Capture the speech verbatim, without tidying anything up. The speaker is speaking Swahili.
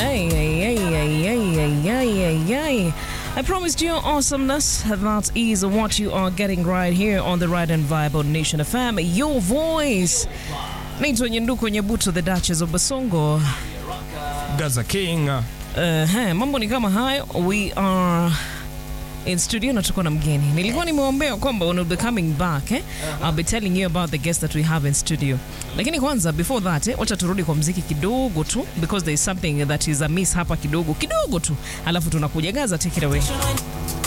Ay, ay, ay, ay, ay, ay, ay, ay, ay. I promised you awesomeness. That is what you are getting right here on the Right and Vibe on Nation F M. Your voice. Naitwa Nyenduko Nyabuto, the Duchess of Basongo. Gaza King. Uh, hey, mambo ni kama hayo. We are in studio na tuko na mgeni. Nilikuwa nimeombea kwamba when we'll be coming back, eh, I'll be telling you about the guests that we have in studio. Lakini kwanza before that, eh, wacha turudi kwa muziki kidogo tu because there is something that is amiss hapa kidogo kidogo tu. Alafu tunakuja. Gaza, take it away.